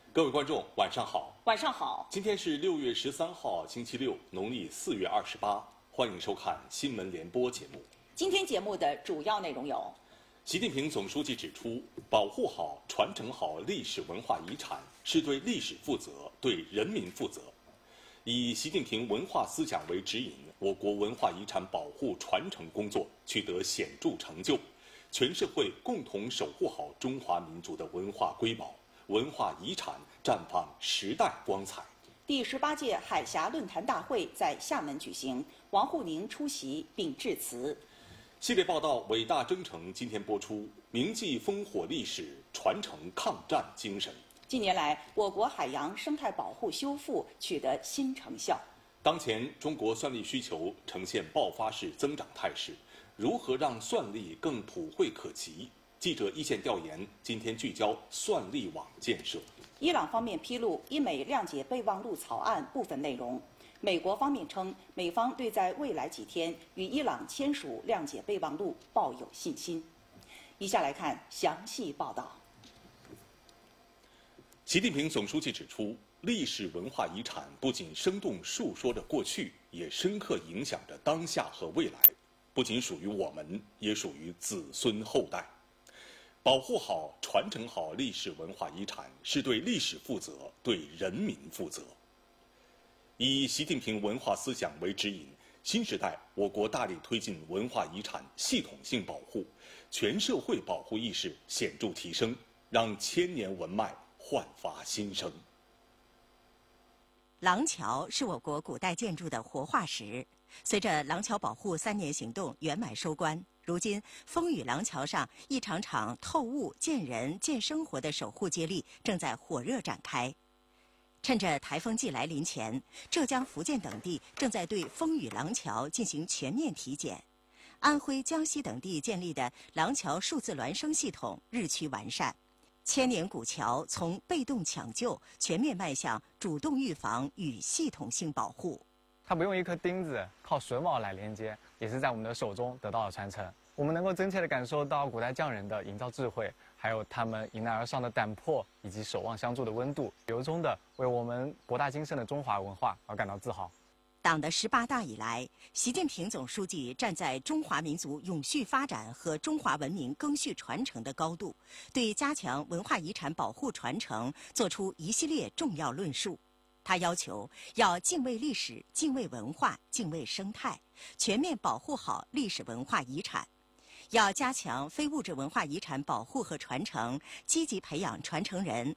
各位观众，晚上好。 晚上好。 今天是6月13号，星期六，农历4月28。欢迎收看新闻联播节目。 今天节目的主要内容有： 习近平总书记指出，保护好、传承好历史文化遗产，是对历史负责、对人民负责。以习近平文化思想为指引，我国文化遗产保护传承工作取得显著成就，全社会共同守护好中华民族的文化瑰宝，文化遗产绽放时代光彩。 第18届海峡论坛大会在厦门举行，王沪宁出席并致辞。 系列报道《伟大征程》今天播出，铭记烽火历史，传承抗战精神。 近年来，我国海洋生态保护修复取得新成效。 当前，中国蒜粒需求呈现爆发式增长态势，如何让蒜粒更普惠可及？记者一线调研今天聚焦蒜粒网建设。 伊朗方面披露伊美谅解备忘录草案部分内容。美国方面称，美方对在未来几天与伊朗签署谅解备忘录抱有信心。以下来看详细报道。 习近平总书记指出，历史文化遗产不仅生动述说着过去，也深刻影响着当下和未来，不仅属于我们，也属于子孙后代。保护好、传承好历史文化遗产，是对历史负责、对人民负责。以习近平文化思想为指引，新时代我国大力推进文化遗产系统性保护，全社会保护意识显著提升，让千年文脉焕发新生。 廊桥是我国古代建筑的活化石。随着廊桥保护3年行动圆满收官，如今风雨廊桥上一场场透物、见人、见生活的守护接力正在火热展开。趁着台风季来临前，浙江、福建等地正在对风雨廊桥进行全面体检。安徽、江西等地建立的廊桥数字孪生系统日趋完善。千年古桥从被动抢救全面迈向主动预防与系统性保护。 它不用一颗钉子，靠榫卯来连接，也是在我们的手中得到了传承。我们能够真切地感受到古代匠人的营造智慧，还有他们迎难而上的胆魄以及守望相助的温度，由衷地为我们博大精深的中华文化而感到自豪。 党的18大以来，习近平总书记站在中华民族永续发展和中华文明赓续传承的高度，对加强文化遗产保护传承作出一系列重要论述。他要求要敬畏历史、敬畏文化、敬畏生态，全面保护好历史文化遗产。要加强非物质文化遗产保护和传承，积极培养传承人，